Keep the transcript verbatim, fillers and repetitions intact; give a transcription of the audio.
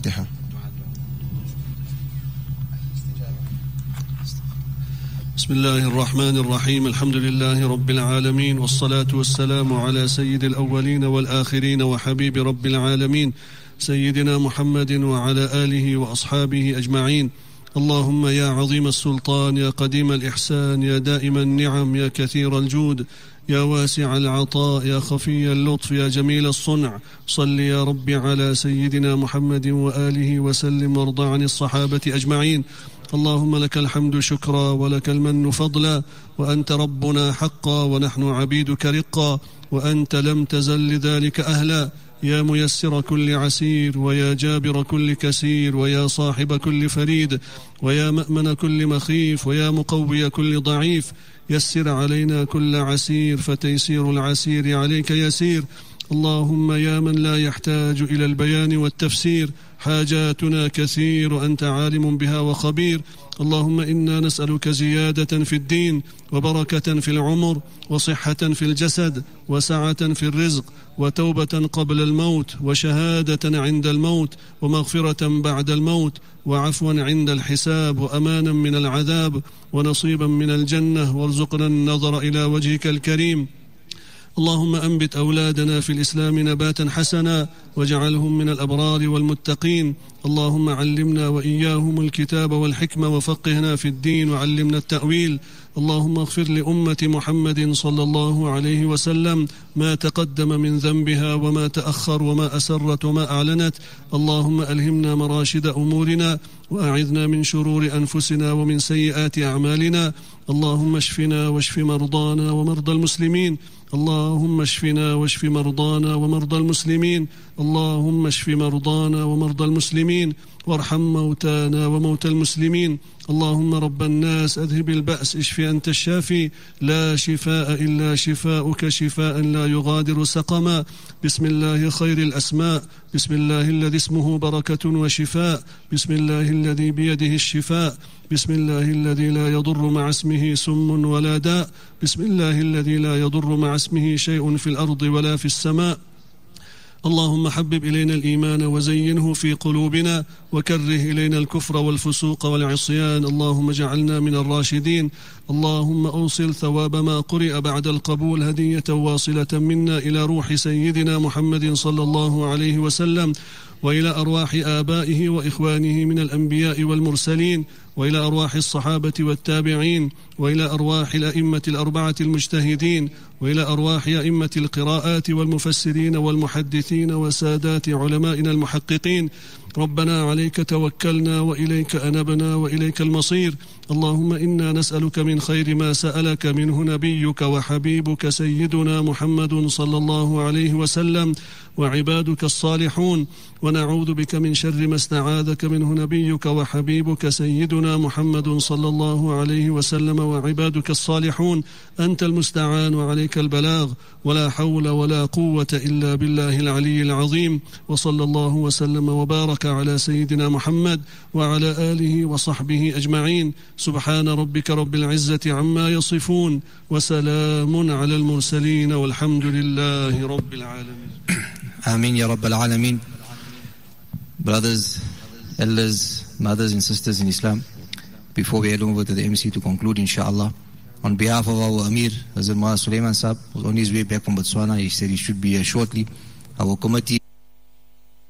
الفاتحة. بسم الله الرحمن الرحيم. الحمد لله رب العالمين، والصلاة والسلام على سيد الأولين والآخرين وحبيب رب العالمين سيدنا محمد وعلى آله وأصحابه أجمعين. اللهم يا عظيم السلطان، يا قديم الإحسان، يا دائم النعم، يا كثير الجود، يا واسع العطاء، يا خفي اللطف، يا جميل الصنع، صل يا رب على سيدنا محمد وآله وسلم، وارض عن الصحابة أجمعين. اللهم لك الحمد شكرا، ولك المن فضلا، وأنت ربنا حقا، ونحن عبيدك رقا، وأنت لم تزل لذلك أهلا. يا ميسر كل عسير، ويا جابر كل كسير، ويا صاحب كل فريد، ويا مأمن كل مخيف، ويا مقوي كل ضعيف، يسر علينا كل عسير، فتيسير العسير عليك يسير. اللهم يا من لا يحتاج إلى البيان والتفسير، حاجاتنا كثير وأنت عالم بها وخبير. اللهم إنا نسألك زيادة في الدين، وبركة في العمر، وصحة في الجسد، وسعة في الرزق، وتوبة قبل الموت، وشهادة عند الموت، ومغفرة بعد الموت، وعفوا عند الحساب، وأمانا من العذاب، ونصيبا من الجنة، وارزقنا النظر إلى وجهك الكريم. اللهم أنبت أولادنا في الإسلام نباتا حسنا، واجعلهم من الأبرار والمتقين. اللهم علمنا وإياهم الكتاب والحكمة، وفقهنا في الدين، وعلمنا التأويل. اللهم اغفر لأمة محمد صلى الله عليه وسلم ما تقدم من ذنبها وما تأخر، وما أسرت وما أعلنت. اللهم ألهمنا مراشد أمورنا، وأعذنا من شرور أنفسنا ومن سيئات أعمالنا. اللهم اشفنا واشف مرضانا ومرضى المسلمين. اللهم اشفنا واشف مرضانا ومرضى المسلمين. اللهم اشف مرضانا ومرضى المسلمين، وارحم موتانا وموتى المسلمين. اللهم رب الناس أذهب البأس، اشف أنت الشافي، لا شفاء إلا شفاؤك، شفاء لا يغادر سقما. بسم الله خير الأسماء، بسم الله الذي اسمه بركة وشفاء، بسم الله الذي بيده الشفاء، بسم الله الذي لا يضر مع اسمه سم ولا داء، بسم الله الذي لا يضر مع اسمه شيء في الأرض ولا في السماء. اللهم حبب إلينا الإيمان وزينه في قلوبنا، وكره إلينا الكفر والفسوق والعصيان. اللهم اجعلنا من الراشدين. اللهم أوصل ثواب ما قرئ بعد القبول هدية واصلة منا إلى روح سيدنا محمد صلى الله عليه وسلم، وإلى أرواح آبائه وإخوانه من الأنبياء والمرسلين، وإلى أرواح الصحابة والتابعين، وإلى أرواح الأئمة الأربعة المجتهدين، وإلى أرواح أئمة القراءات والمفسرين والمحدثين وسادات علمائنا المحققين. ربنا عليك توكلنا، وإليك أنبنا، وإليك المصير. اللهم إنا نسألك من خير ما سألك منه نبيك وحبيبك سيدنا محمد صلى الله عليه وسلم وعبادك الصالحون، ونعوذ بك من شر ما استعاذك منه نبيك وحبيبك سيدنا محمد صلى الله عليه وسلم وعبادك الصالحون. أنت المستعان وعليك البلاغ، ولا حول ولا قوة إلا بالله العلي العظيم. وصلى الله وسلم وبارك على سيدنا محمد وعلى آله وصحبه أجمعين. سبحان ربك رب العزة عما يصفون، وسلام على المرسلين، والحمد لله رب العالمين. Ameen Ya Rabbal Alameen. Brothers, elders, mothers and sisters in Islam, before we head over to the M C to conclude, inshallah, on behalf of our Amir, Hazrat Muhammad Sulaiman Saab, who's on his way back from Botswana, he said he should be here shortly. Our committee